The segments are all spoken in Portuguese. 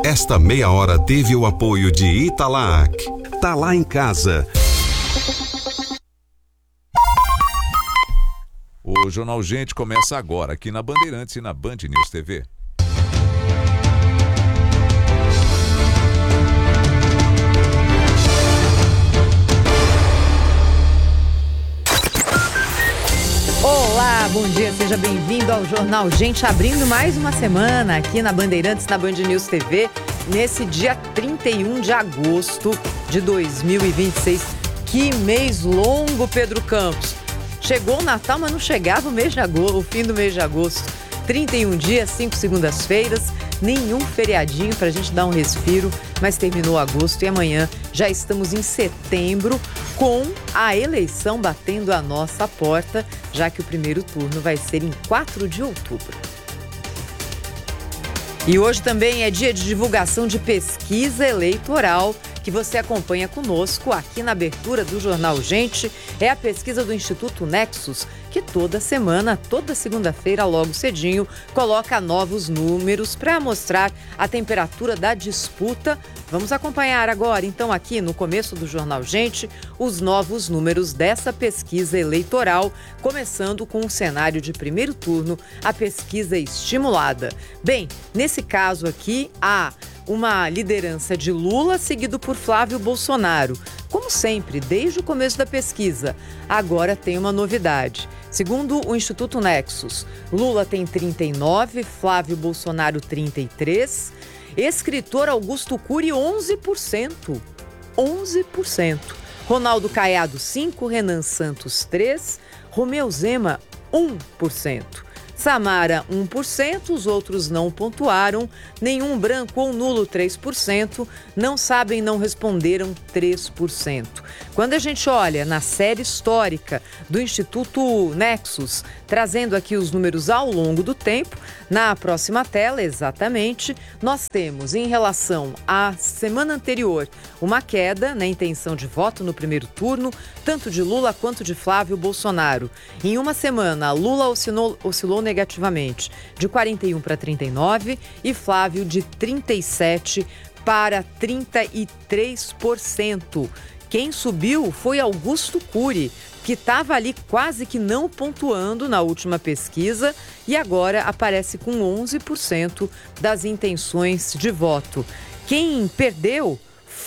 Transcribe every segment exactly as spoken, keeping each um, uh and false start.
Esta meia hora teve o apoio de Italac. Tá lá em casa. O Jornal Gente começa agora aqui na Bandeirantes e na Band News T V. Olá, bom dia, seja bem-vindo ao Jornal Gente, abrindo mais uma semana aqui na Bandeirantes, na Band News T V, nesse dia trinta e um de agosto de dois mil e vinte e seis. Que mês longo, Pedro Campos! Chegou o Natal, mas não chegava o mês de agosto, o fim do mês de agosto. trinta e um dias, cinco segundas-feiras, nenhum feriadinho pra gente dar um respiro, mas terminou agosto e amanhã já estamos em setembro com a eleição batendo a nossa porta, já que o primeiro turno vai ser em quatro de outubro. E hoje também é dia de divulgação de pesquisa eleitoral, que você acompanha conosco aqui na abertura do Jornal Gente. É a pesquisa do Instituto Nexus, que toda semana, toda segunda-feira, logo cedinho, coloca novos números para mostrar a temperatura da disputa. Vamos acompanhar agora, então, aqui no começo do Jornal Gente, os novos números dessa pesquisa eleitoral, começando com o cenário de primeiro turno, a pesquisa estimulada. Bem, nesse caso aqui, há uma liderança de Lula, seguido por Flávio Bolsonaro. Como sempre, desde o começo da pesquisa, agora tem uma novidade. Segundo o Instituto Nexus, Lula tem trinta e nove, Flávio Bolsonaro trinta e três, escritor Augusto Cury onze por cento. onze por cento. Ronaldo Caiado cinco, Renan Santos três, Romeu Zema um por cento. Samara, um por cento, os outros não pontuaram, nenhum branco ou nulo, três por cento, não sabem, não responderam, três por cento. Quando a gente olha na série histórica do Instituto Nexus, trazendo aqui os números ao longo do tempo, na próxima tela, exatamente, nós temos, em relação à semana anterior, uma queda na intenção de voto no primeiro turno, tanto de Lula quanto de Flávio Bolsonaro. Em uma semana, Lula oscilou, oscilou negativamente de quarenta e um para trinta e nove e Flávio de trinta e sete para trinta e três por cento. Quem subiu foi Augusto Cury, que estava ali quase que não pontuando na última pesquisa e agora aparece com onze por cento das intenções de voto. Quem perdeu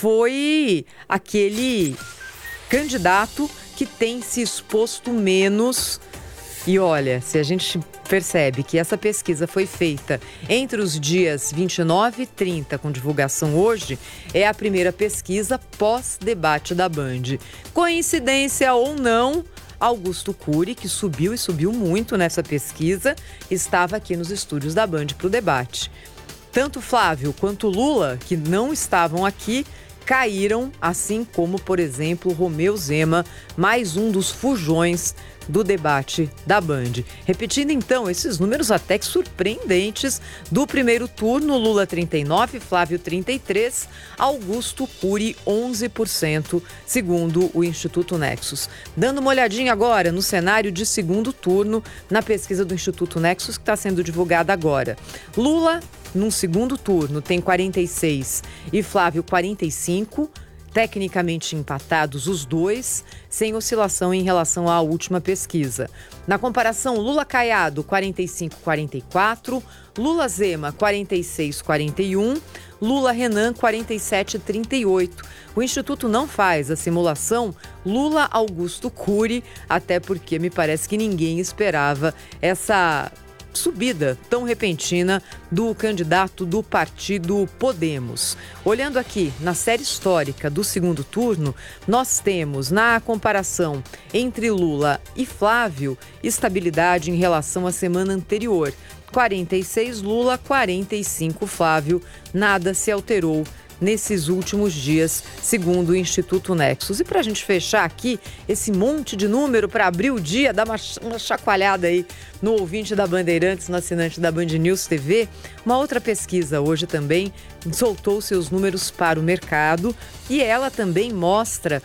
foi aquele candidato que tem se exposto menos. E olha, se a gente percebe que essa pesquisa foi feita entre os dias vinte e nove e trinta, com divulgação hoje, é a primeira pesquisa pós-debate da Band. Coincidência ou não, Augusto Cury, que subiu e subiu muito nessa pesquisa, estava aqui nos estúdios da Band para o debate. Tanto Flávio quanto Lula, que não estavam aqui, caíram, assim como, por exemplo, Romeu Zema, mais um dos fujões do debate da Band. Repetindo então esses números até que surpreendentes do primeiro turno: Lula trinta e nove, Flávio trinta e três, Augusto Cury onze por cento, segundo o Instituto Nexus. Dando uma olhadinha agora no cenário de segundo turno, na pesquisa do Instituto Nexus que está sendo divulgada agora. Lula, num segundo turno, tem quarenta e seis e Flávio quarenta e cinco, tecnicamente empatados os dois, sem oscilação em relação à última pesquisa. Na comparação, Lula Caiado, quarenta e cinco a quarenta e quatro, Lula Zema, quarenta e seis a quarenta e um, Lula Renan, quarenta e sete a trinta e oito. O Instituto não faz a simulação Lula Augusto Cury, até porque me parece que ninguém esperava essa subida tão repentina do candidato do partido Podemos. Olhando aqui na série histórica do segundo turno, nós temos, na comparação entre Lula e Flávio, estabilidade em relação à semana anterior. quarenta e seis Lula, quarenta e cinco Flávio, nada se alterou nesses últimos dias, segundo o Instituto Nexus. E para a gente fechar aqui esse monte de número para abrir o dia, dar uma, uma chacoalhada aí no ouvinte da Bandeirantes, no assinante da Band News T V, uma outra pesquisa hoje também soltou seus números para o mercado e ela também mostra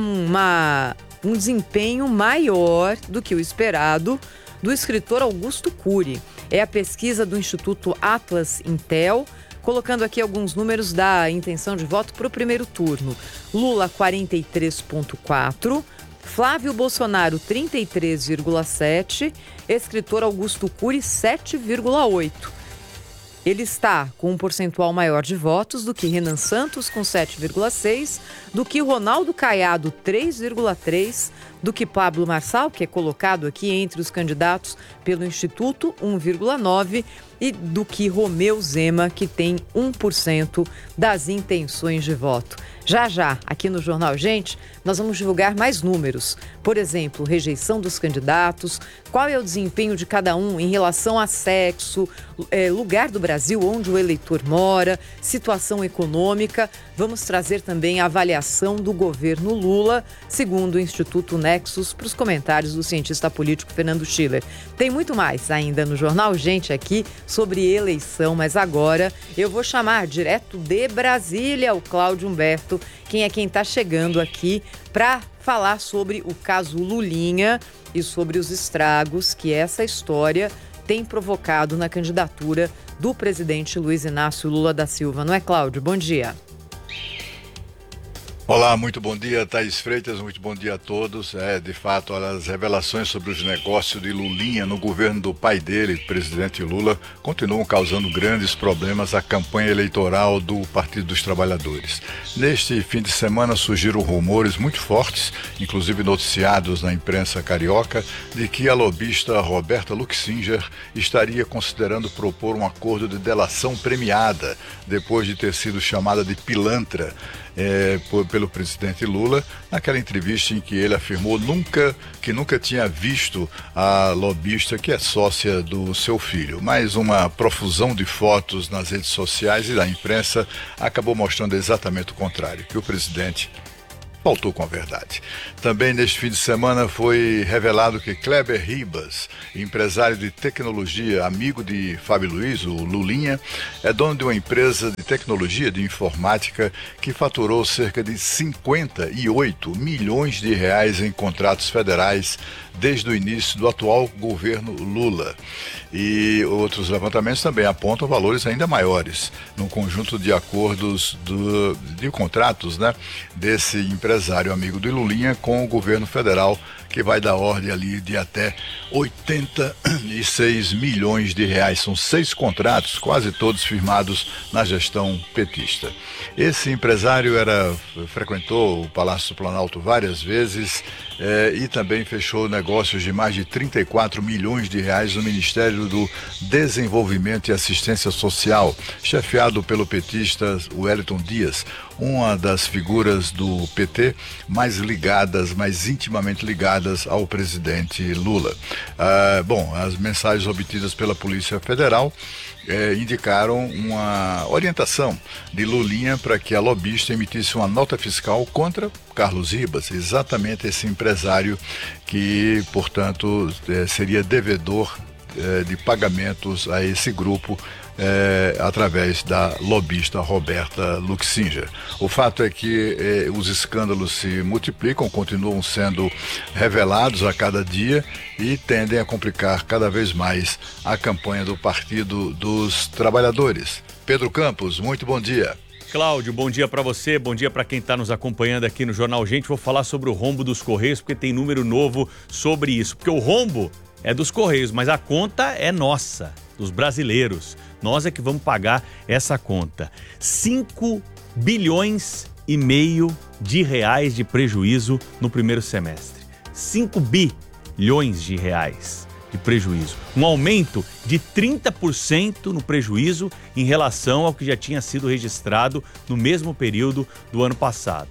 uma, um desempenho maior do que o esperado do escritor Augusto Cury. É a pesquisa do Instituto Atlas Intel, colocando aqui alguns números da intenção de voto para o primeiro turno. Lula, quarenta e três vírgula quatro, Flávio Bolsonaro, trinta e três vírgula sete, escritor Augusto Cury, sete vírgula oito. Ele está com um percentual maior de votos do que Renan Santos, com sete vírgula seis, do que Ronaldo Caiado, três vírgula três, do que Pablo Marçal, que é colocado aqui entre os candidatos pelo Instituto, um vírgula nove, e do que Romeu Zema, que tem um por cento das intenções de voto. Já já, aqui no Jornal Gente, nós vamos divulgar mais números. Por exemplo, rejeição dos candidatos, qual é o desempenho de cada um em relação a sexo, é, lugar do Brasil onde o eleitor mora, situação econômica. Vamos trazer também a avaliação do governo Lula, segundo o Instituto Nexus, para os comentários do cientista político Fernando Schiller. Tem muito mais ainda no Jornal Gente aqui sobre eleição, mas agora eu vou chamar direto de Brasília o Cláudio Humberto, quem é quem está chegando aqui para falar sobre o caso Lulinha e sobre os estragos que essa história tem provocado na candidatura do presidente Luiz Inácio Lula da Silva. Não é, Cláudio? Bom dia. Olá, muito bom dia, Thaís Freitas, muito bom dia a todos. É, de fato, olha, as revelações sobre os negócios de Lulinha no governo do pai dele, presidente Lula, continuam causando grandes problemas à campanha eleitoral do Partido dos Trabalhadores. Neste fim de semana surgiram rumores muito fortes, inclusive noticiados na imprensa carioca, de que a lobista Roberta Luxinger estaria considerando propor um acordo de delação premiada, depois de ter sido chamada de pilantra É, por, pelo presidente Lula, naquela entrevista em que ele afirmou nunca, que nunca tinha visto a lobista que é sócia do seu filho. Mas uma profusão de fotos nas redes sociais e da imprensa acabou mostrando exatamente o contrário, que o presidente faltou com a verdade. Também neste fim de semana foi revelado que Kleber Ribas, empresário de tecnologia, amigo de Fábio Luiz, o Lulinha, é dono de uma empresa de tecnologia, de informática, que faturou cerca de cinquenta e oito milhões de reais em contratos federais desde o início do atual governo Lula. E outros levantamentos também apontam valores ainda maiores, num conjunto de acordos do, de contratos, né, desse empresário amigo do Lulinha com o governo federal, que vai dar ordem ali de até oitenta e seis milhões de reais. São seis contratos, quase todos firmados na gestão petista. Esse empresário era, frequentou o Palácio do Planalto várias vezes eh, e também fechou negócios de mais de trinta e quatro milhões de reais no Ministério do Desenvolvimento e Assistência Social, chefiado pelo petista Wellington Dias, uma das figuras do P T mais ligadas, mais intimamente ligadas ao presidente Lula. Ah, bom, as mensagens obtidas pela Polícia Federal eh, indicaram uma orientação de Lulinha para que a lobista emitisse uma nota fiscal contra Carlos Ribas, exatamente esse empresário que, portanto, eh, seria devedor eh, de pagamentos a esse grupo É, através da lobista Roberta Luxinger. O fato é que eh, os escândalos se multiplicam, continuam sendo revelados a cada dia e tendem a complicar cada vez mais a campanha do Partido dos Trabalhadores. Pedro Campos, muito bom dia. Cláudio, bom dia para você, bom dia para quem está nos acompanhando aqui no Jornal Gente. Vou falar sobre o rombo dos Correios, porque tem número novo sobre isso. Porque o rombo é dos Correios, mas a conta é nossa, dos brasileiros. Nós é que vamos pagar essa conta. cinco bilhões e meio de reais de prejuízo no primeiro semestre. cinco bilhões de reais de prejuízo. Um aumento de trinta por cento no prejuízo em relação ao que já tinha sido registrado no mesmo período do ano passado.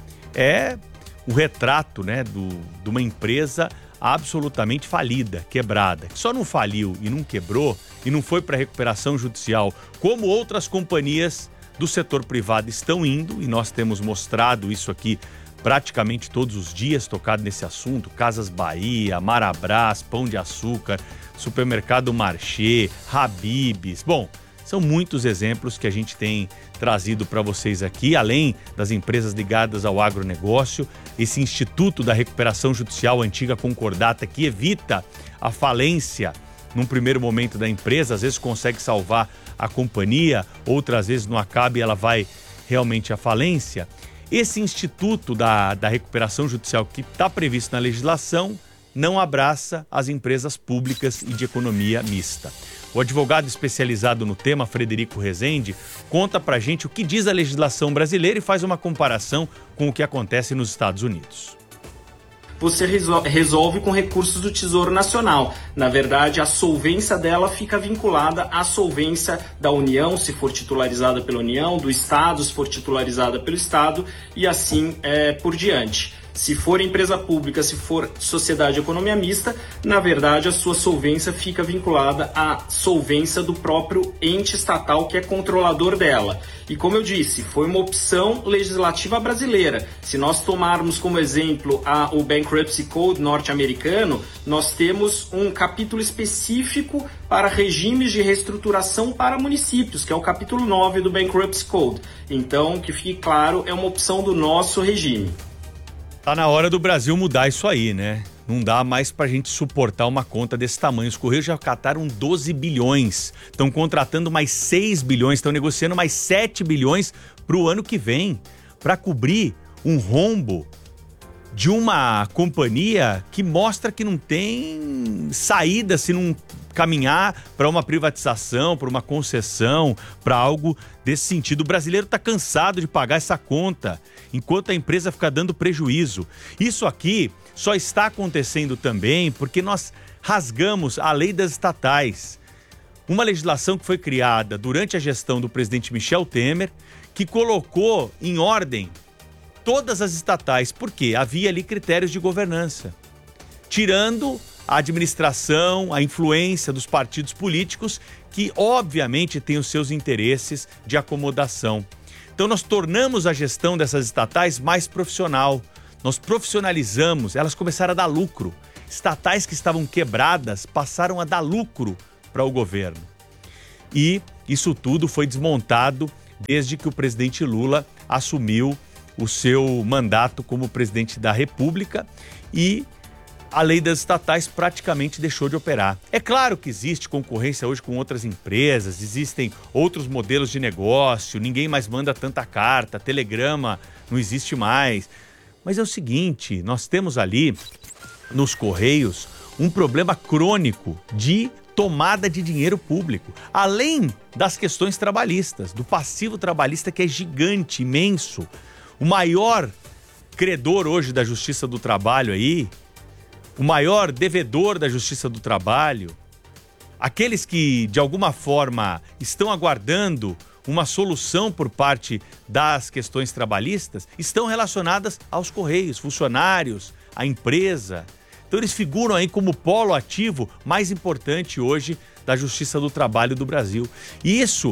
É o retrato, né, do, de uma empresa absolutamente falida, quebrada, que só não faliu e não quebrou e não foi para recuperação judicial, como outras companhias do setor privado estão indo, e nós temos mostrado isso aqui praticamente todos os dias, tocado nesse assunto, Casas Bahia, Marabras, Pão de Açúcar, Supermercado Marché, Habib's. Bom, são muitos exemplos que a gente tem trazido para vocês aqui, além das empresas ligadas ao agronegócio, esse Instituto da Recuperação Judicial, antiga concordata, que evita a falência num primeiro momento da empresa, às vezes consegue salvar a companhia, outras vezes não acaba e ela vai realmente à falência. Esse instituto da, da recuperação judicial que está previsto na legislação não abraça as empresas públicas e de economia mista. O advogado especializado no tema, Frederico Rezende, conta pra gente o que diz a legislação brasileira e faz uma comparação com o que acontece nos Estados Unidos. Você resolve com recursos do Tesouro Nacional. Na verdade, a solvência dela fica vinculada à solvência da União, se for titularizada pela União, do Estado, se for titularizada pelo Estado, e assim é, por diante. Se for empresa pública, se for sociedade de economia mista, na verdade a sua solvência fica vinculada à solvência do próprio ente estatal que é controlador dela. E como eu disse, foi uma opção legislativa brasileira. Se nós tomarmos como exemplo a, o Bankruptcy Code norte-americano, nós temos um capítulo específico para regimes de reestruturação para municípios, que é o capítulo nove do Bankruptcy Code. Então, que fique claro, é uma opção do nosso regime. Tá na hora do Brasil mudar isso aí, né? Não dá mais pra gente suportar uma conta desse tamanho. Os Correios já cataram doze bilhões, estão contratando mais seis bilhões, estão negociando mais sete bilhões pro ano que vem, para cobrir um rombo de uma companhia que mostra que não tem saída se não caminhar para uma privatização, para uma concessão, para algo desse sentido. O brasileiro está cansado de pagar essa conta, enquanto a empresa fica dando prejuízo. Isso aqui só está acontecendo também porque nós rasgamos a lei das estatais. Uma legislação que foi criada durante a gestão do presidente Michel Temer, que colocou em ordem todas as estatais, porque havia ali critérios de governança, tirando a administração, a influência dos partidos políticos, que obviamente têm os seus interesses de acomodação. Então nós tornamos a gestão dessas estatais mais profissional, nós profissionalizamos, elas começaram a dar lucro. Estatais que estavam quebradas passaram a dar lucro para o governo. E isso tudo foi desmontado desde que o presidente Lula assumiu o seu mandato como presidente da República e a lei das estatais praticamente deixou de operar. É claro que existe concorrência hoje com outras empresas, existem outros modelos de negócio, ninguém mais manda tanta carta, telegrama não existe mais. Mas é o seguinte, nós temos ali nos Correios um problema crônico de tomada de dinheiro público, além das questões trabalhistas, do passivo trabalhista que é gigante, imenso. O maior credor hoje da Justiça do Trabalho aí, o maior devedor da Justiça do Trabalho, aqueles que de alguma forma estão aguardando uma solução por parte das questões trabalhistas, estão relacionadas aos Correios, funcionários, à empresa. Então eles figuram aí como polo ativo mais importante hoje da Justiça do Trabalho do Brasil. E isso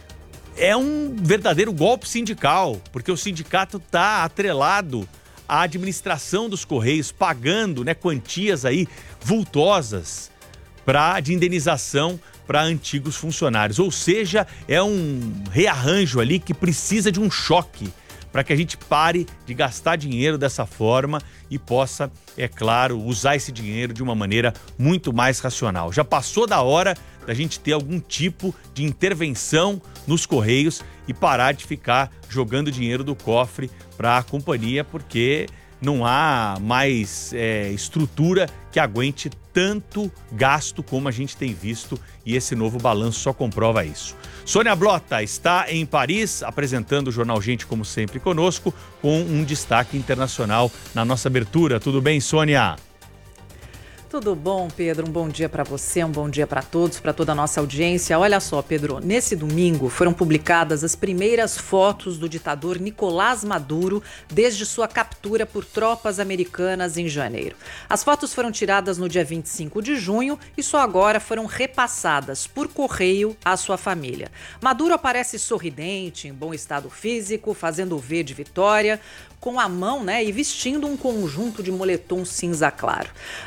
é um verdadeiro golpe sindical, porque o sindicato está atrelado à administração dos Correios, pagando, né, quantias aí vultosas pra, de indenização para antigos funcionários. Ou seja, é um rearranjo ali que precisa de um choque para que a gente pare de gastar dinheiro dessa forma e possa, é claro, usar esse dinheiro de uma maneira muito mais racional. Já passou da hora da gente ter algum tipo de intervenção nos Correios e parar de ficar jogando dinheiro do cofre para a companhia, porque não há mais é, estrutura que aguente tanto gasto como a gente tem visto, e esse novo balanço só comprova isso. Sônia Blota está em Paris, apresentando o Jornal Gente, como sempre, conosco, com um destaque internacional na nossa abertura. Tudo bem, Sônia? Tudo bom, Pedro? Um bom dia para você, um bom dia para todos, para toda a nossa audiência. Olha só, Pedro, nesse domingo foram publicadas as primeiras fotos do ditador Nicolás Maduro desde sua captura por tropas americanas em janeiro. As fotos foram tiradas no dia vinte e cinco de junho e só agora foram repassadas por correio à sua família. Maduro aparece sorridente, em bom estado físico, fazendo o V de vitória, com a mão, né, e vestindo um conjunto de moletom cinza claro. As imagens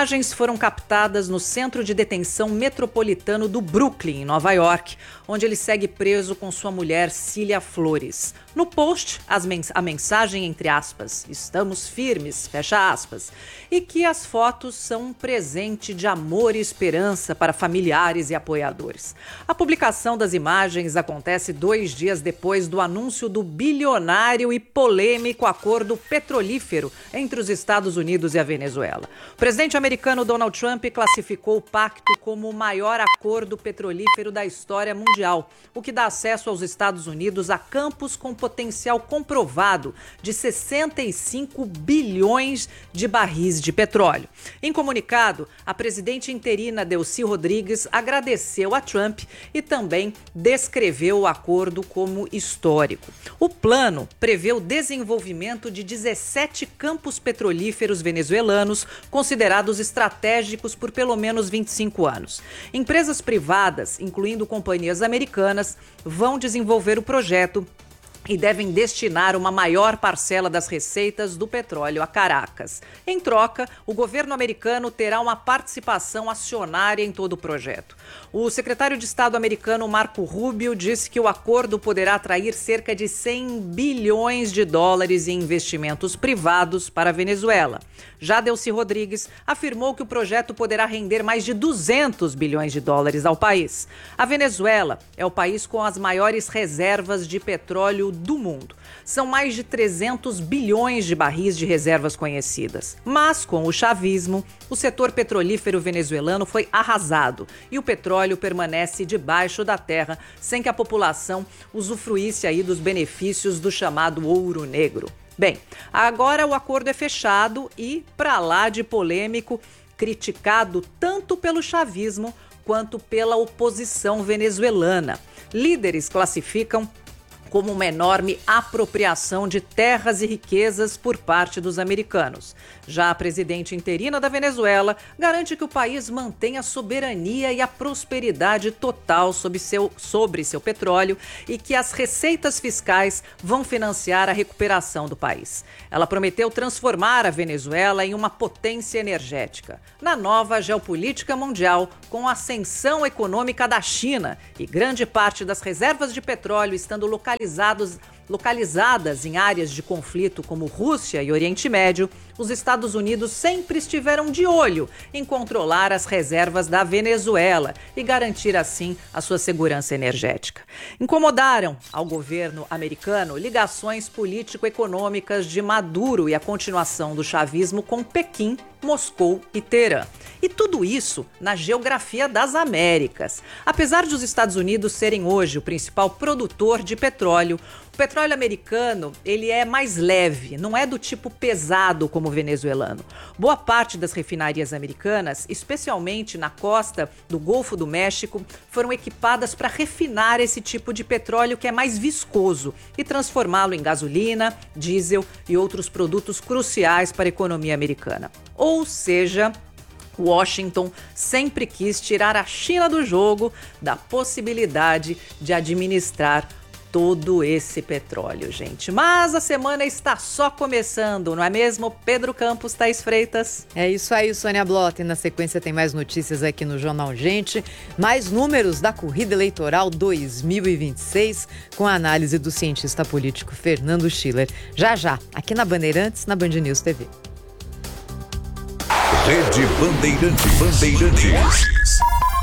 imagens foram captadas no Centro de Detenção Metropolitano do Brooklyn, em Nova York, onde ele segue preso com sua mulher Cília Flores. No post, as mens- a mensagem entre aspas, estamos firmes, fecha aspas, e que as fotos são um presente de amor e esperança para familiares e apoiadores. A publicação das imagens acontece dois dias depois do anúncio do bilionário e polêmico acordo petrolífero entre os Estados Unidos e a Venezuela. O presidente americano Donald Trump classificou o pacto como o maior acordo petrolífero da história mundial, o que dá acesso aos Estados Unidos a campos com potencial comprovado de sessenta e cinco bilhões de barris de petróleo. Em comunicado, a presidente interina Delcy Rodrigues agradeceu a Trump e também descreveu o acordo como histórico. O plano prevê o desenvolvimento de dezessete campos petrolíferos venezuelanos considerados estratégicos por pelo menos vinte e cinco anos. Empresas privadas, incluindo companhias americanas, vão desenvolver o projeto e devem destinar uma maior parcela das receitas do petróleo a Caracas. Em troca, o governo americano terá uma participação acionária em todo o projeto. O secretário de Estado americano Marco Rubio disse que o acordo poderá atrair cerca de cem bilhões de dólares em investimentos privados para a Venezuela. Já Delcy Rodrigues afirmou que o projeto poderá render mais de duzentos bilhões de dólares ao país. A Venezuela é o país com as maiores reservas de petróleo do mundo. São mais de trezentos bilhões de barris de reservas conhecidas. Mas, com o chavismo, o setor petrolífero venezuelano foi arrasado e o petróleo permanece debaixo da terra sem que a população usufruísse aí dos benefícios do chamado ouro negro. Bem, agora o acordo é fechado e, para lá de polêmico, criticado tanto pelo chavismo quanto pela oposição venezuelana. Líderes classificam como uma enorme apropriação de terras e riquezas por parte dos americanos. Já a presidente interina da Venezuela garante que o país mantém a soberania e a prosperidade total sobre seu, sobre seu petróleo e que as receitas fiscais vão financiar a recuperação do país. Ela prometeu transformar a Venezuela em uma potência energética, na nova geopolítica mundial, com a ascensão econômica da China e grande parte das reservas de petróleo estando localizadas localizadas em áreas de conflito como Rússia e Oriente Médio, os Estados Unidos sempre estiveram de olho em controlar as reservas da Venezuela e garantir assim a sua segurança energética. Incomodaram ao governo americano ligações político-econômicas de Maduro e a continuação do chavismo com Pequim, Moscou e Teherã. E tudo isso na geografia das Américas. Apesar de os Estados Unidos serem hoje o principal produtor de petróleo, o petróleo americano ele é mais leve, não é do tipo pesado como o venezuelano. Boa parte das refinarias americanas, especialmente na costa do Golfo do México, foram equipadas para refinar esse tipo de petróleo que é mais viscoso e transformá-lo em gasolina, diesel e outros produtos cruciais para a economia americana. Ou seja, Washington sempre quis tirar a China do jogo da possibilidade de administrar todo esse petróleo, gente. Mas a semana está só começando, não é mesmo? Pedro Campos, Thaís Freitas. É isso aí, Sônia Blota. E na sequência tem mais notícias aqui no Jornal Gente. Mais números da corrida eleitoral dois mil e vinte e seis com a análise do cientista político Fernando Schiller. Já já, aqui na Bandeirantes, na Band News T V. Rede Bandeirantes. Bandeirantes.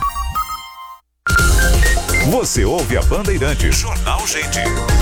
Você ouve a Bandeirantes. Jornal Gente.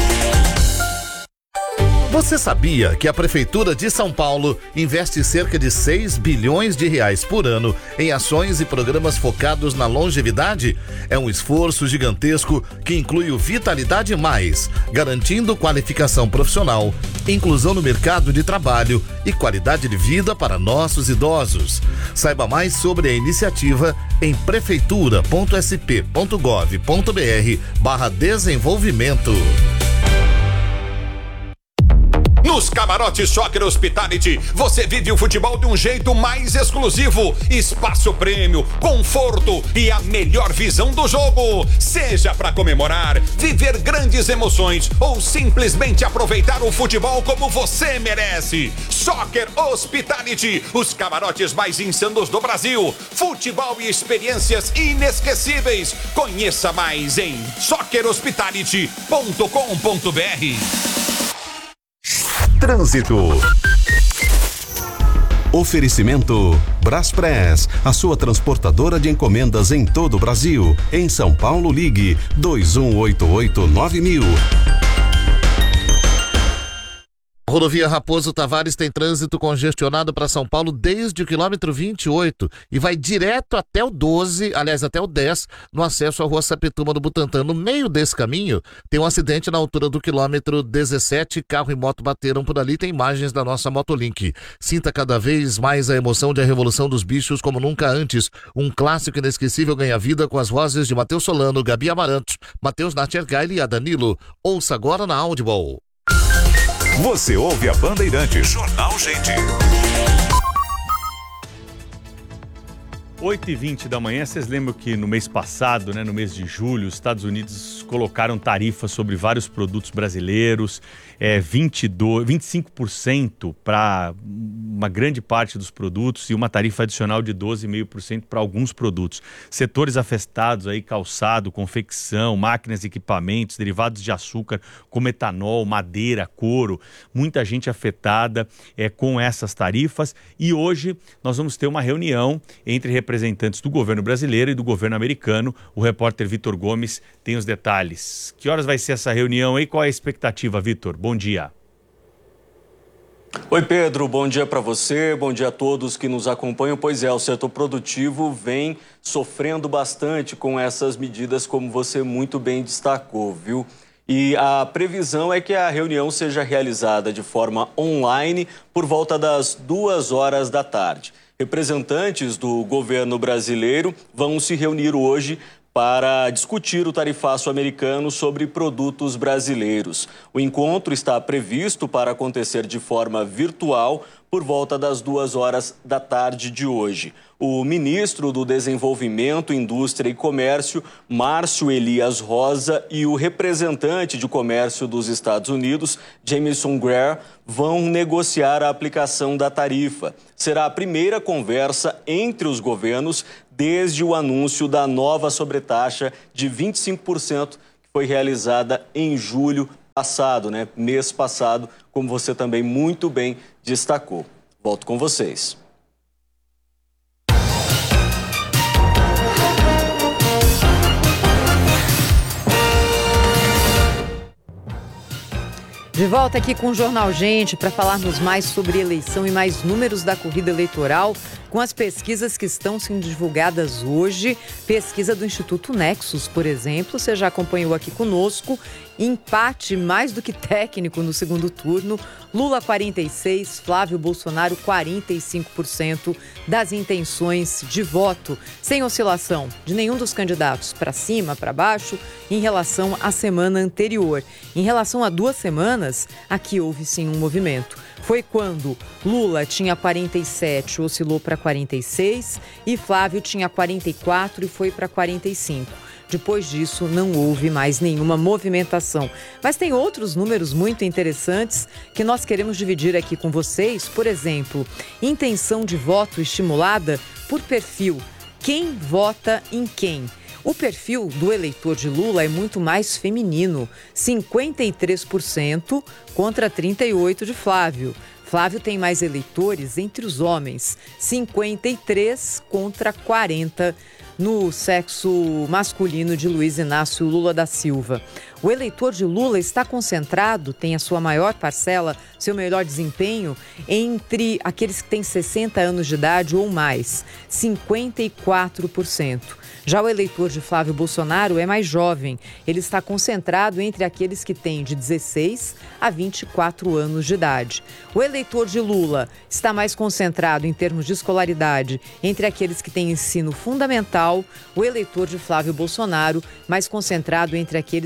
Você sabia que a Prefeitura de São Paulo investe cerca de seis bilhões de reais por ano em ações e programas focados na longevidade? É um esforço gigantesco que inclui o Vitalidade Mais, garantindo qualificação profissional, inclusão no mercado de trabalho e qualidade de vida para nossos idosos. Saiba mais sobre a iniciativa em prefeitura ponto s p ponto gov ponto b r barra desenvolvimento. Nos camarotes Soccer Hospitality, você vive o futebol de um jeito mais exclusivo. Espaço prêmio, conforto e a melhor visão do jogo. Seja para comemorar, viver grandes emoções ou simplesmente aproveitar o futebol como você merece. Soccer Hospitality, os camarotes mais insanos do Brasil. Futebol e experiências inesquecíveis. Conheça mais em soccer hospitality ponto com ponto b r. Trânsito. Oferecimento Braspress, a sua transportadora de encomendas em todo o Brasil. Em São Paulo, ligue dois um oito oito nove mil. Rodovia Raposo Tavares tem trânsito congestionado para São Paulo desde o quilômetro vinte e oito e vai direto até o doze, aliás, até o dez, no acesso à Rua Sapetuma do Butantã. No meio desse caminho, tem um acidente na altura do quilômetro dezessete, carro e moto bateram por ali, tem imagens da nossa Motolink. Sinta cada vez mais a emoção de A Revolução dos Bichos como nunca antes. Um clássico inesquecível ganha vida com as vozes de Matheus Solano, Gabi Amarantos, Matheus Natchergaile e a Danilo. Ouça agora na Audible. Você ouve a Bandeirantes. Jornal Gente. oito e vinte da manhã, vocês lembram que no mês passado, né, no mês de julho, os Estados Unidos colocaram tarifas sobre vários produtos brasileiros, é, vinte e dois, vinte e cinco por cento para uma grande parte dos produtos e uma tarifa adicional de doze vírgula cinco por cento para alguns produtos. Setores afetados aí, calçado, confecção, máquinas e equipamentos, derivados de açúcar, como etanol, madeira, couro, muita gente afetada é, com essas tarifas. E hoje nós vamos ter uma reunião entre representantes representantes do governo brasileiro e do governo americano. O repórter Vitor Gomes tem os detalhes. Que horas vai ser essa reunião e qual é a expectativa, Vitor? Bom dia. Oi, Pedro. Bom dia para você, bom dia a todos que nos acompanham. Pois é, o setor produtivo vem sofrendo bastante com essas medidas, como você muito bem destacou, viu? E a previsão é que a reunião seja realizada de forma online por volta das duas horas da tarde. Representantes do governo brasileiro vão se reunir hoje para discutir o tarifaço americano sobre produtos brasileiros. O encontro está previsto para acontecer de forma virtual por volta das duas horas da tarde de hoje. O ministro do Desenvolvimento, Indústria e Comércio, Márcio Elias Rosa, e o representante de comércio dos Estados Unidos, Jamieson Greer, vão negociar a aplicação da tarifa. Será a primeira conversa entre os governos desde o anúncio da nova sobretaxa de vinte e cinco por cento que foi realizada em julho passado, né? Mês passado, como você também muito bem destacou. Volto com vocês. De volta aqui com o Jornal Gente para falarmos mais sobre eleição e mais números da corrida eleitoral com as pesquisas que estão sendo divulgadas hoje. Pesquisa do Instituto Nexus, por exemplo, você já acompanhou aqui conosco. Empate mais do que técnico no segundo turno. Lula quarenta e seis por cento, Flávio Bolsonaro quarenta e cinco por cento das intenções de voto, sem oscilação de nenhum dos candidatos para cima, para baixo, em relação à semana anterior. Em relação a duas semanas, aqui houve sim um movimento. Foi quando Lula tinha quarenta e sete, oscilou para quarenta e seis, e Flávio tinha quarenta e quatro e foi para quarenta e cinco. Depois disso, não houve mais nenhuma movimentação. Mas tem outros números muito interessantes que nós queremos dividir aqui com vocês. Por exemplo, intenção de voto estimulada por perfil. Quem vota em quem? O perfil do eleitor de Lula é muito mais feminino, cinquenta e três por cento contra trinta e oito por cento de Flávio. Flávio tem mais eleitores entre os homens, cinquenta e três contra quarenta no sexo masculino de Luiz Inácio Lula da Silva. O eleitor de Lula está concentrado, tem a sua maior parcela, seu melhor desempenho, entre aqueles que têm sessenta anos de idade ou mais, cinquenta e quatro por cento. Já o eleitor de Flávio Bolsonaro é mais jovem. Ele está concentrado entre aqueles que têm de dezesseis a vinte e quatro anos de idade. O eleitor de Lula está mais concentrado em termos de escolaridade entre aqueles que têm ensino fundamental. O eleitor de Flávio Bolsonaro mais concentrado entre aqueles que têm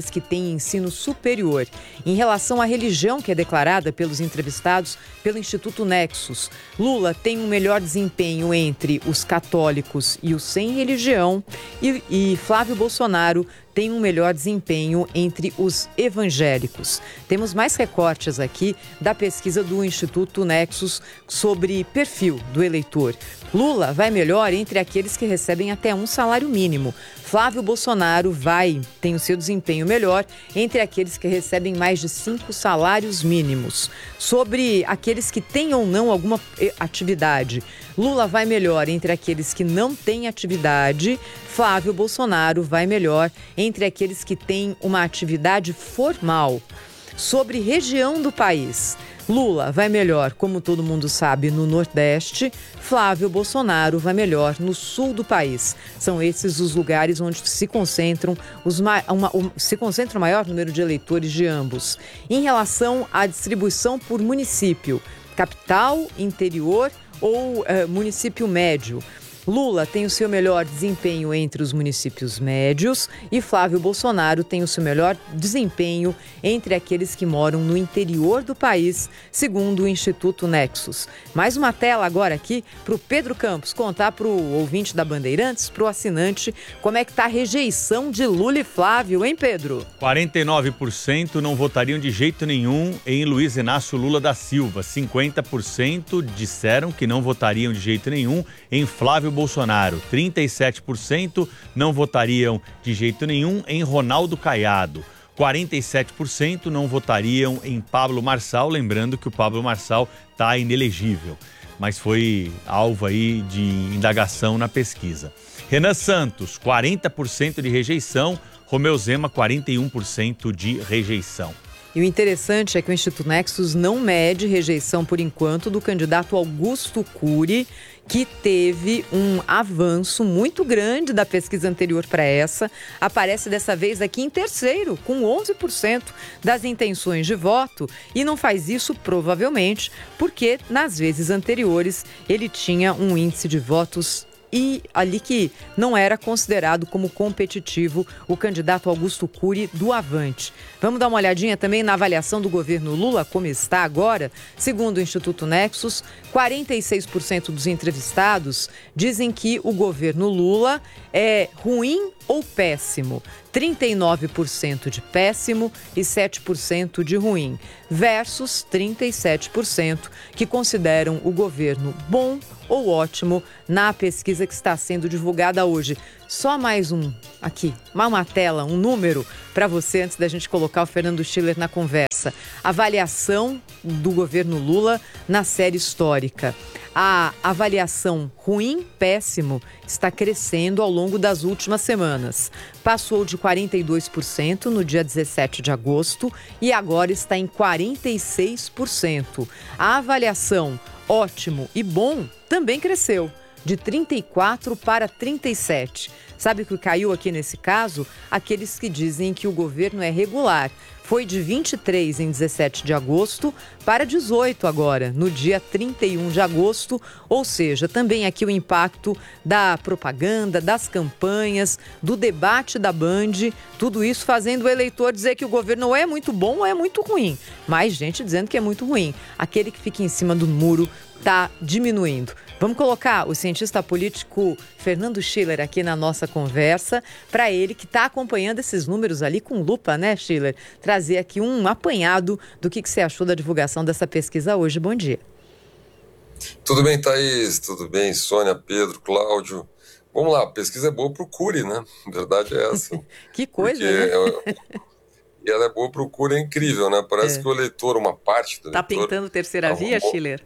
em ensino superior. Em relação à religião que é declarada pelos entrevistados pelo Instituto Nexus, Lula tem um melhor desempenho entre os católicos e os sem religião e, e Flávio Bolsonaro tem um melhor desempenho entre os evangélicos. Temos mais recortes aqui da pesquisa do Instituto Nexus sobre perfil do eleitor. Lula vai melhor entre aqueles que recebem até um salário mínimo. Flávio Bolsonaro vai, tem o seu desempenho melhor entre aqueles que recebem mais de cinco salários mínimos. Sobre aqueles que têm ou não alguma atividade, Lula vai melhor entre aqueles que não têm atividade. Flávio Bolsonaro vai melhor entre aqueles que têm uma atividade formal. Sobre região do país, Lula vai melhor, como todo mundo sabe, no Nordeste. Flávio Bolsonaro vai melhor no sul do país. São esses os lugares onde se concentram os ma- uma, um, se concentra o maior número de eleitores de ambos. Em relação à distribuição por município, capital, interior ou uh, município médio, Lula tem o seu melhor desempenho entre os municípios médios e Flávio Bolsonaro tem o seu melhor desempenho entre aqueles que moram no interior do país, segundo o Instituto Nexus. Mais uma tela agora aqui para o Pedro Campos contar para o ouvinte da Bandeirantes, para o assinante, como é que está a rejeição de Lula e Flávio, hein, Pedro? quarenta e nove por cento não votariam de jeito nenhum em Luiz Inácio Lula da Silva. cinquenta por cento disseram que não votariam de jeito nenhum em Flávio Bolsonaro. trinta e sete por cento não votariam de jeito nenhum em Ronaldo Caiado. quarenta e sete por cento não votariam em Pablo Marçal, lembrando que o Pablo Marçal está inelegível, mas foi alvo aí de indagação na pesquisa. Renan Santos, quarenta por cento de rejeição. Romeu Zema, quarenta e um por cento de rejeição. E o interessante é que o Instituto Nexus não mede rejeição, por enquanto, do candidato Augusto Cury, que teve um avanço muito grande da pesquisa anterior para essa. Aparece dessa vez aqui em terceiro, com onze por cento das intenções de voto. E não faz isso, provavelmente, porque nas vezes anteriores ele tinha um índice de votos e ali que não era considerado como competitivo o candidato Augusto Cury do Avante. Vamos dar uma olhadinha também na avaliação do governo Lula, como está agora. Segundo o Instituto Nexus, quarenta e seis por cento dos entrevistados dizem que o governo Lula é ruim ou péssimo. trinta e nove por cento de péssimo e sete por cento de ruim, versus trinta e sete por cento que consideram o governo bom ou ótimo na pesquisa que está sendo divulgada hoje. Só mais um, aqui, uma tela, um número para você antes da gente colocar o Fernando Schiller na conversa. Avaliação do governo Lula na série histórica. A avaliação ruim, péssimo, está crescendo ao longo das últimas semanas. Passou de quarenta e dois por cento no dia dezessete de agosto e agora está em quarenta e seis por cento. A avaliação ótimo e bom também cresceu, de trinta e quatro para trinta e sete. Sabe o que caiu aqui nesse caso? Aqueles que dizem que o governo é regular. Foi de vinte e três em dezessete de agosto para dezoito agora, no dia trinta e um de agosto, ou seja, também aqui o impacto da propaganda, das campanhas, do debate da Band, tudo isso fazendo o eleitor dizer que o governo ou é muito bom ou é muito ruim. Mais gente dizendo que é muito ruim. Aquele que fica em cima do muro está diminuindo. Vamos colocar o cientista político Fernando Schiller aqui na nossa conversa, para ele que está acompanhando esses números ali com lupa, né, Schiller? Trazer aqui um apanhado do que, que você achou da divulgação dessa pesquisa hoje. Bom dia. Tudo bem, Thaís? Tudo bem, Sônia, Pedro, Cláudio? Vamos lá, a pesquisa é boa para o Cury, né? A verdade é essa. Que coisa, Porque né? E ela é boa para o Cury, é incrível, né? Parece é. que o eleitor, uma parte do tá eleitor... Tá pintando terceira arrumou... via, Schiller?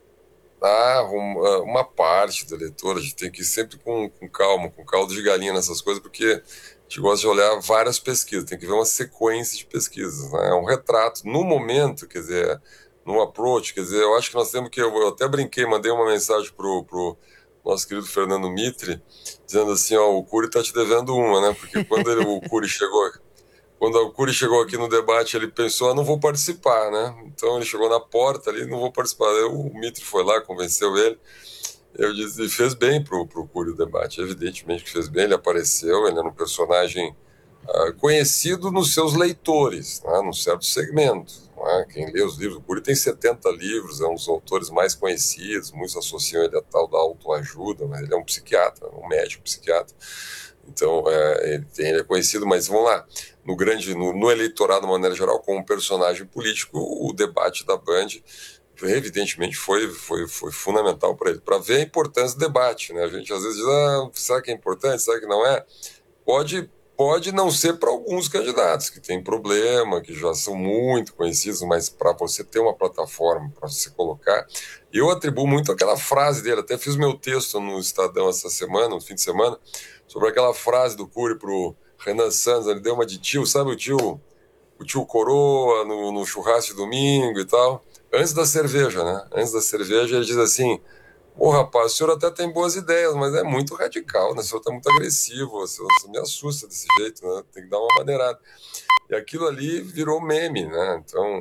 Ah, uma, uma parte do eleitor, a gente tem que ir sempre com, com calma, com caldo de galinha nessas coisas, porque a gente gosta de olhar várias pesquisas, tem que ver uma sequência de pesquisas, né? É um retrato, no momento, quer dizer, no approach, quer dizer, eu acho que nós temos que, eu até brinquei, mandei uma mensagem pro, pro nosso querido Fernando Mitre, dizendo assim, ó, o Cury tá te devendo uma, né? Porque quando ele, o Cury chegou... Quando o Cury chegou aqui no debate, ele pensou, ah, não vou participar, né? Então ele chegou na porta ali, não vou participar. Eu, o Mitre foi lá, convenceu ele. Eu disse, e fez bem pro, pro Cury o debate, evidentemente que fez bem, ele apareceu, ele era um personagem uh, conhecido nos seus leitores, né, num certo segmento. Né? Quem lê os livros do Cury tem setenta livros, é um dos autores mais conhecidos, muitos associam ele a tal da autoajuda, mas ele é um psiquiatra, um médico psiquiatra. Então, é, ele, tem, ele é conhecido, mas vamos lá, no, grande, no, no eleitorado, de maneira geral, como personagem político, o debate da Band, evidentemente, foi, foi, foi fundamental para ele, para ver a importância do debate. Né? A gente às vezes diz, ah, será que é importante, será que não é? Pode, pode não ser para alguns candidatos que têm problema, que já são muito conhecidos, mas para você ter uma plataforma, para você colocar... Eu atribuo muito aquela frase dele, até fiz meu texto no Estadão essa semana, no fim de semana, sobre aquela frase do Cury pro Renan Santos, ele deu uma de tio, sabe o tio, o tio Coroa no, no churrasco de domingo e tal, antes da cerveja, né? Antes da cerveja ele diz assim, ô rapaz, o senhor até tem boas ideias, mas é muito radical, né? O senhor tá muito agressivo, o senhor, o senhor me assusta desse jeito, né? Tem que dar uma maneirada. E aquilo ali virou meme, né? Então,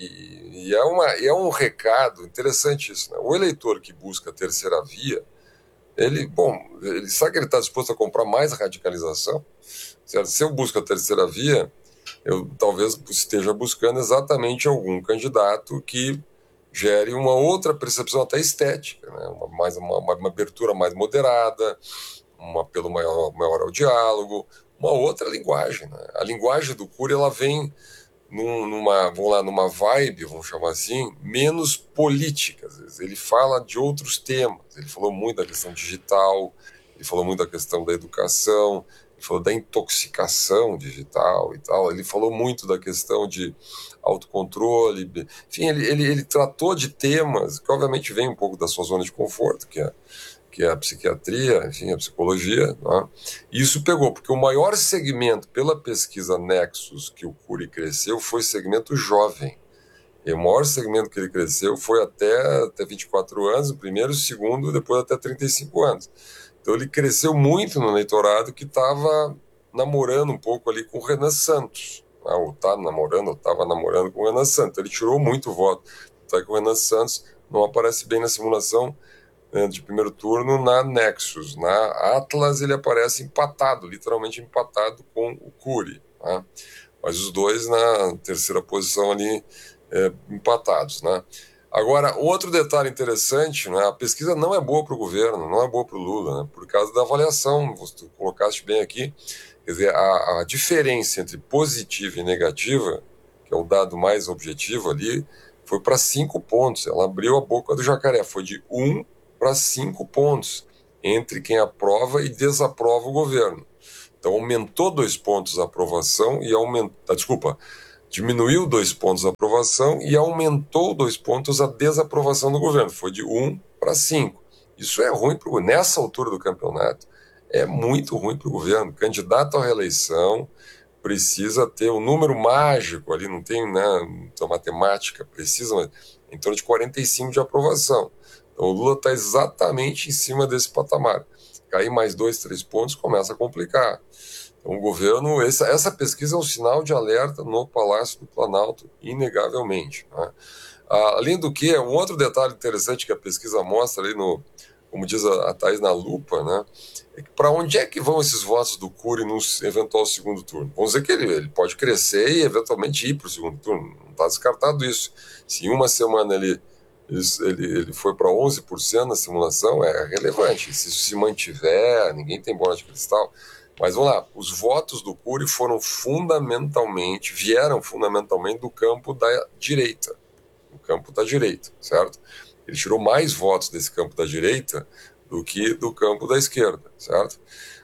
e, e, é, uma, e é um recado interessante isso, né? O eleitor que busca a terceira via, ele, bom, ele sabe que ele está disposto a comprar mais radicalização. Certo? Se eu busco a terceira via, eu talvez esteja buscando exatamente algum candidato que gere uma outra percepção até estética, né? uma, mais, uma, uma abertura mais moderada, um apelo maior, maior ao diálogo, uma outra linguagem. Né? A linguagem do Cury, ela vem num, numa, vamos lá, numa vibe, vamos chamar assim, menos política. Às vezes. Ele fala de outros temas. Ele falou muito da questão digital, ele falou muito da questão da educação, ele falou da intoxicação digital e tal, ele falou muito da questão de autocontrole, enfim, ele, ele, ele tratou de temas que obviamente vem um pouco da sua zona de conforto, que é, que é a psiquiatria, enfim, a psicologia, né? E isso pegou, porque o maior segmento pela pesquisa Nexus que o Cury cresceu foi o segmento jovem. E o maior segmento que ele cresceu foi até, até vinte e quatro anos, o primeiro, o segundo, depois até trinta e cinco anos. Então ele cresceu muito no eleitorado que estava namorando um pouco ali com o Renan Santos. Né? Ou está namorando, ou estava namorando com o Renan Santos. Ele tirou muito voto. Tá, que o Renan Santos não aparece bem na simulação né, de primeiro turno na Nexus. Na Atlas ele aparece empatado, literalmente empatado com o Cury. Né? Mas os dois na terceira posição ali é, empatados, né? Agora, outro detalhe interessante, né, a pesquisa não é boa para o governo, não é boa para o Lula, né, por causa da avaliação, você colocaste bem aqui, quer dizer, a, a diferença entre positiva e negativa, que é o dado mais objetivo ali, foi para cinco pontos, ela abriu a boca do jacaré, foi de um para cinco pontos, entre quem aprova e desaprova o governo. Então, aumentou dois pontos a aprovação e aumentou, desculpa, diminuiu dois pontos a aprovação e aumentou dois pontos a desaprovação do governo. Foi de um para cinco. Isso é ruim para o governo. Nessa altura do campeonato, é muito ruim para o governo. Candidato à reeleição precisa ter um número mágico ali, não tem né, a matemática precisa, mas em torno de quarenta e cinco de aprovação. Então o Lula está exatamente em cima desse patamar. Cair mais dois, três pontos começa a complicar. Então, o governo, essa, essa pesquisa é um sinal de alerta no Palácio do Planalto, inegavelmente. Né? Ah, além do que, um outro detalhe interessante que a pesquisa mostra ali no, como diz a, a Thaís na lupa, né, é que para onde é que vão esses votos do Cury no eventual segundo turno? Vamos dizer que ele, ele pode crescer e eventualmente ir para o segundo turno, não está descartado isso. Se em uma semana ele, ele, ele foi para onze por cento na simulação, é relevante. Se isso se mantiver, ninguém tem bola de cristal. Mas vamos lá, os votos do Cury foram fundamentalmente, vieram fundamentalmente do campo da direita, do campo da direita, certo? Ele tirou mais votos desse campo da direita do que do campo da esquerda, certo?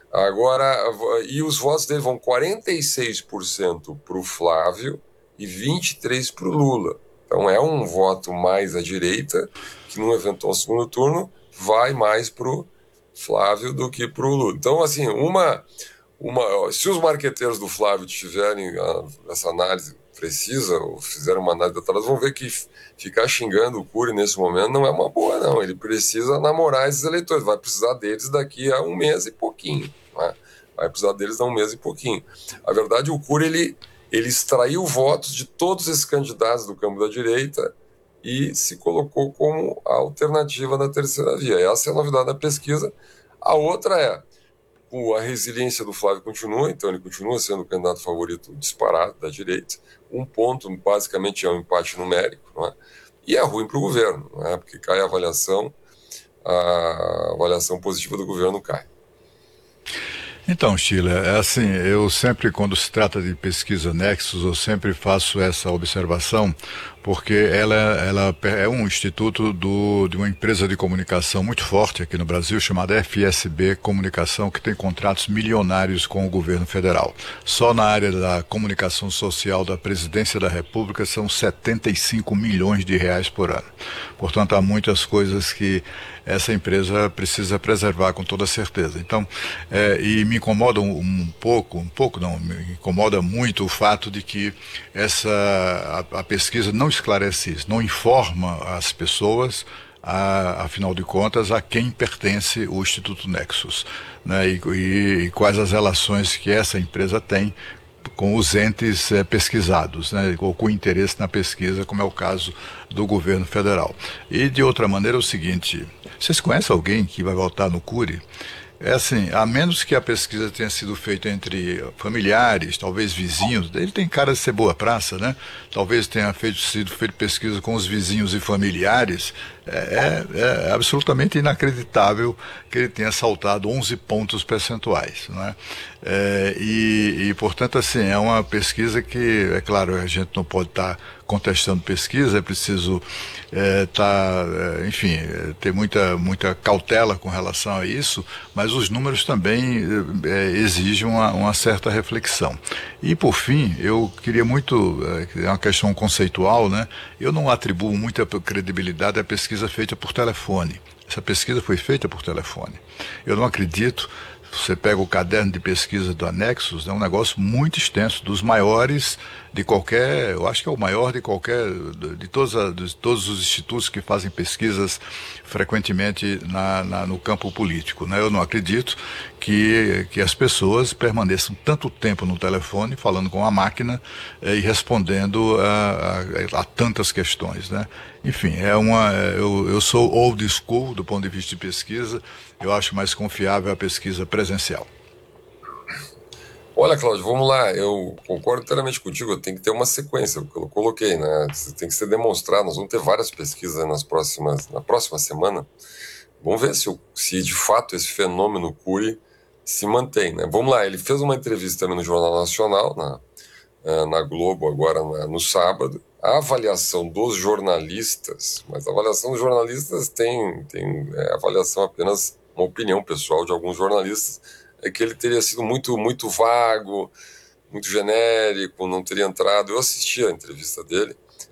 Agora, e os votos dele vão quarenta e seis por cento para o Flávio e vinte e três por cento para o Lula. Então é um voto mais à direita, que num eventual segundo turno vai mais para o Flávio do que para o Lula. Então, assim, uma, uma, se os marqueteiros do Flávio tiverem a, essa análise precisa, ou fizeram uma análise detalhada, vão ver que ficar xingando o Cury nesse momento não é uma boa, não. Ele precisa namorar esses eleitores, vai precisar deles daqui a um mês e pouquinho. Né? Vai precisar deles a um mês e pouquinho. A verdade, o Cury, ele, ele extraiu votos de todos esses candidatos do campo da direita e se colocou como a alternativa da terceira via. Essa é a novidade da pesquisa. A outra é, o, a resiliência do Flávio continua, então ele continua sendo o candidato favorito disparado da direita. Um ponto, basicamente, é um empate numérico, não é? E é ruim para o governo, não é? Porque cai a avaliação, a avaliação positiva do governo cai. Então, Sheila, é assim, eu sempre, quando se trata de pesquisa Nexus, eu sempre faço essa observação, porque ela, ela é um instituto do, de uma empresa de comunicação muito forte aqui no Brasil, chamada F S B Comunicação, que tem contratos milionários com o governo federal. Só na área da comunicação social da Presidência da República são setenta e cinco milhões de reais por ano. Portanto, há muitas coisas que essa empresa precisa preservar com toda certeza. Então, é, e me incomoda um, um pouco, um pouco não, me incomoda muito o fato de que essa, a, a pesquisa não esclarece isso, não informa as pessoas, a, afinal de contas, a quem pertence o Instituto Nexus, né, e, e, e quais as relações que essa empresa tem com os entes é, pesquisados, né, ou com interesse na pesquisa, como é o caso do governo federal. E, de outra maneira, é o seguinte, vocês conhecem alguém que vai votar no Cury? É assim, a menos que a pesquisa tenha sido feita entre familiares, talvez vizinhos, ele tem cara de ser boa praça, né? Talvez tenha feito, sido feita pesquisa com os vizinhos e familiares. É, é, é absolutamente inacreditável que ele tenha saltado onze pontos percentuais, não é? É, e, e, portanto, assim, é uma pesquisa que, é claro, a gente não pode estar contestando pesquisa, é preciso é, tá, é, enfim, é, ter muita, muita cautela com relação a isso, mas os números também é, exigem uma, uma certa reflexão. E, por fim, eu queria muito, é uma questão conceitual, né? Eu não atribuo muita credibilidade à pesquisa feita por telefone. Essa pesquisa foi feita por telefone. Eu não acredito. Você pega o caderno de pesquisa do Anexos, é um negócio muito extenso, dos maiores de qualquer, eu acho que é o maior de qualquer, de todos, a, de todos os institutos que fazem pesquisas frequentemente na, na, no campo político, né? Eu não acredito que, que as pessoas permaneçam tanto tempo no telefone falando com a máquina eh, e respondendo a, a, a tantas questões, né? Enfim, é uma, eu, eu sou old school do ponto de vista de pesquisa. Eu acho mais confiável a pesquisa presencial. Olha, Cláudio, vamos lá. Eu concordo inteiramente contigo. Tem que ter uma sequência, porque eu coloquei, né? Tem que ser demonstrado. Nós vamos ter várias pesquisas nas próximas, na próxima semana. Vamos ver se, se de fato esse fenômeno Cury se mantém, né? Vamos lá. Ele fez uma entrevista também no Jornal Nacional, na, na Globo, agora na, no sábado. A avaliação dos jornalistas, mas a avaliação dos jornalistas tem, tem é, avaliação apenas uma opinião pessoal de alguns jornalistas, é que ele teria sido muito, muito vago, muito genérico, não teria entrado. Eu assisti a entrevista dele,